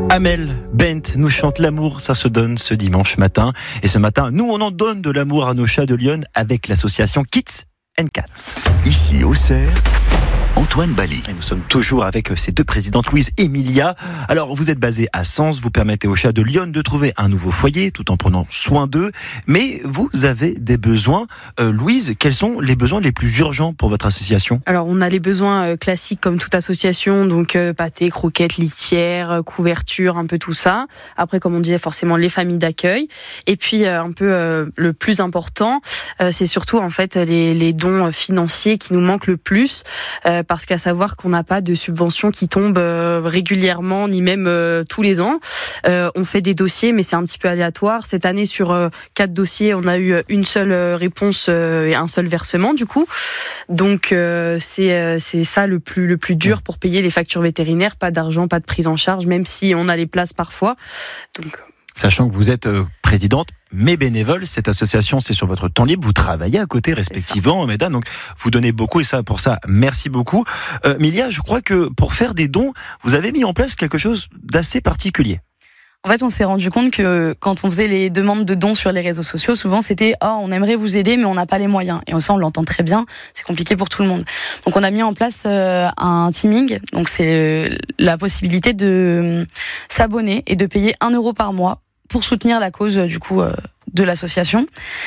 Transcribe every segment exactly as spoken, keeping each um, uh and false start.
Amel Bent nous chante l'amour, ça se donne ce dimanche matin. Et ce matin, nous on en donne de l'amour à nos chats de Lyon avec l'association Kids and Cats. Ici au Cerf, Antoine Bali. Et nous sommes toujours avec ces deux présidentes, Louise et Emilia. Alors vous êtes basée à Sens, vous permettez aux chats de Lyon de trouver un nouveau foyer tout en prenant soin d'eux. Mais vous avez des besoins. Euh, Louise, quels sont les besoins les plus urgents pour votre association ? Alors on a les besoins euh, classiques comme toute association, donc euh, pâté, croquettes, litière, euh, couverture, un peu tout ça. Après, comme on disait, forcément les familles d'accueil. Et puis euh, un peu euh, le plus important, euh, c'est surtout en fait les, les dons financiers qui nous manquent le plus. Euh, parce qu'à savoir qu'on n'a pas de subventions qui tombent euh, régulièrement, ni même euh, tous les ans. Euh, on fait des dossiers, mais c'est un petit peu aléatoire. Cette année, sur euh, quatre dossiers, on a eu une seule réponse euh, et un seul versement, du coup. Donc, euh, c'est, euh, c'est ça le plus, le plus dur pour payer les factures vétérinaires. Pas d'argent, pas de prise en charge, même si on a les places parfois. Donc... Sachant que vous êtes euh, présidente, mais bénévole, cette association, c'est sur votre temps libre. Vous travaillez à côté, respectivement, mesdames. Donc, vous donnez beaucoup, et ça, pour ça, merci beaucoup. Euh, Emilia, je crois que pour faire des dons, vous avez mis en place quelque chose d'assez particulier. En fait, on s'est rendu compte que quand on faisait les demandes de dons sur les réseaux sociaux, souvent c'était « Oh, on aimerait vous aider, mais on n'a pas les moyens ». Et ça, on l'entend très bien, c'est compliqué pour tout le monde. Donc, on a mis en place euh, un teaming. Donc, c'est la possibilité de s'abonner et de payer un euro par mois pour soutenir la cause, du coup, euh, de l'association.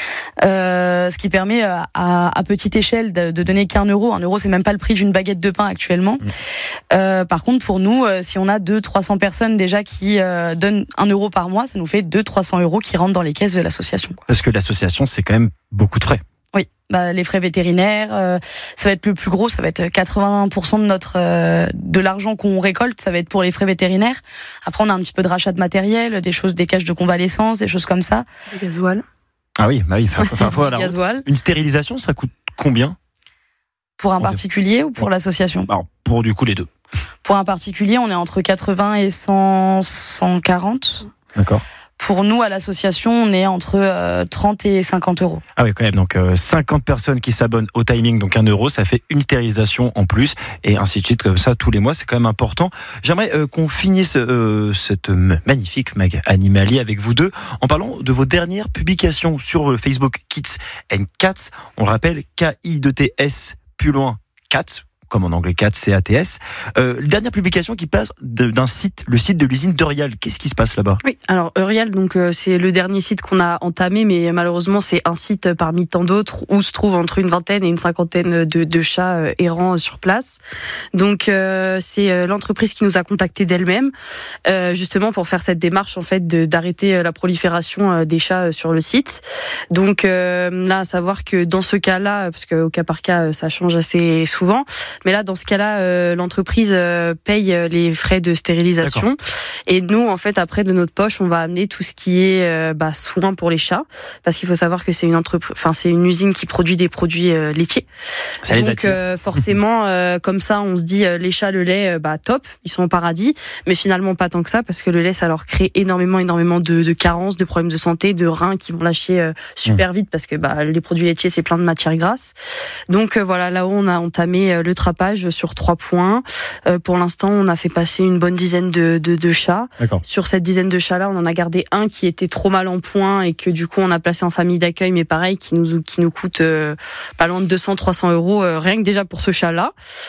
Euh, ce qui permet à, à petite échelle de, de donner qu'un euro. Un euro, c'est même pas le prix d'une baguette de pain actuellement. Mmh. Euh, par contre, pour nous, si on a deux, trois cents personnes déjà qui euh, donnent un euro par mois, ça nous fait deux, trois cents euros qui rentrent dans les caisses de l'association. Parce que l'association, c'est quand même beaucoup de frais. Oui, bah, les frais vétérinaires, euh, ça va être le plus gros, ça va être quatre-vingts pour cent de notre euh, de l'argent qu'on récolte, ça va être pour les frais vétérinaires. Après, on a un petit peu de rachat de matériel, des choses, des caches de convalescence, des choses comme ça. Le gasoil. Ah oui, bah oui. Enfin, enfin, voilà. Gasoil. Une stérilisation, ça coûte combien ? Pour un particulier ou pour l'association ? Alors, pour du coup les deux. Pour un particulier, on est entre quatre-vingts et cent, cent quarante. D'accord. Pour nous, à l'association, on est entre euh, trente et cinquante euros. Ah oui, quand même. Donc, euh, cinquante personnes qui s'abonnent au timing, donc un euro, ça fait une stérilisation en plus, et ainsi de suite, comme ça, tous les mois, c'est quand même important. J'aimerais euh, qu'on finisse euh, cette magnifique mag animalier avec vous deux, en parlant de vos dernières publications sur Facebook Kids and Cats. On le rappelle, K I D T S, plus loin, Cats, comme en anglais Cats, C A T S. Euh, dernière publication qui passe de, d'un site, le site de l'usine d'Eurial. Qu'est-ce qui se passe là-bas ? Oui, alors Eurial, donc euh, c'est le dernier site qu'on a entamé, mais malheureusement c'est un site parmi tant d'autres où se trouvent entre une vingtaine et une cinquantaine de, de chats euh, errants sur place. Donc euh, c'est euh, l'entreprise qui nous a contactés d'elle-même, euh, justement pour faire cette démarche en fait de, d'arrêter euh, la prolifération euh, des chats euh, sur le site. Donc euh, là, à savoir que dans ce cas-là, parce qu'au cas par cas ça change assez souvent. Mais là, dans ce cas-là, euh, l'entreprise euh, paye les frais de stérilisation. D'accord. Et nous, en fait, après, de notre poche, on va amener tout ce qui est euh, bah, soins pour les chats. Parce qu'il faut savoir que c'est une entreprise, enfin, c'est une usine qui produit des produits euh, laitiers. Ça Donc, les attire. Euh, forcément, euh, comme ça, on se dit, euh, les chats, le lait, euh, bah, top, ils sont au paradis. Mais finalement, pas tant que ça, parce que le lait, ça leur crée énormément, énormément de, de carences, de problèmes de santé, de reins qui vont lâcher euh, super mmh. vite, parce que bah, les produits laitiers, c'est plein de matières grasses. Donc, euh, voilà, là-haut, on a entamé euh, le travail sur trois points. Euh, pour l'instant, on a fait passer une bonne dizaine de, de, de chats. D'accord. Sur cette dizaine de chats-là, on en a gardé un qui était trop mal en point et que du coup, on a placé en famille d'accueil, mais pareil, qui nous, qui nous coûte euh, pas loin de deux cents à trois cents euros, euh, rien que déjà pour ce chat-là.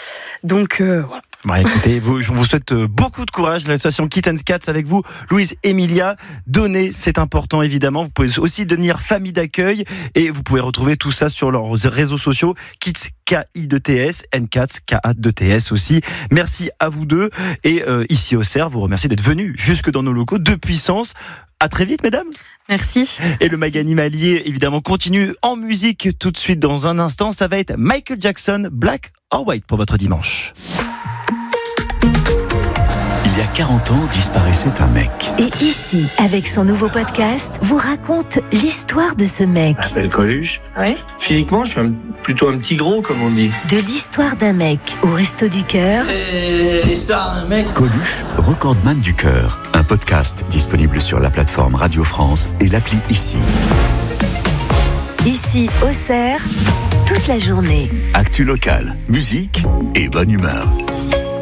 Donc, euh, voilà. Bah, écoutez, vous, je vous souhaite beaucoup de courage. L'association Kids and Cats avec vous, Louise, Emilia. Donnez, c'est important évidemment. Vous pouvez aussi devenir famille d'accueil et vous pouvez retrouver tout ça sur leurs réseaux sociaux. Kids, K I D T S, and Cats, K A D T S aussi. Merci à vous deux. Et euh, ici au Cerf, vous remercie d'être venus jusque dans nos locaux de Puissance. À très vite, mesdames. Merci. Et le mag animalier, évidemment, continue en musique tout de suite dans un instant. Ça va être Michael Jackson, Black or White pour votre dimanche. Il y a quarante ans, disparaissait un mec. Et ici, avec son nouveau podcast, vous raconte l'histoire de ce mec. Je m'appelle Coluche. Ouais. Physiquement, je suis un, plutôt un petit gros, comme on dit. De l'histoire d'un mec au Resto du Cœur. Et l'histoire d'un mec. Coluche, recordman du cœur. Un podcast disponible sur la plateforme Radio France et l'appli Ici. Ici, au Cerf, toute la journée. Actu locale, musique et bonne humeur.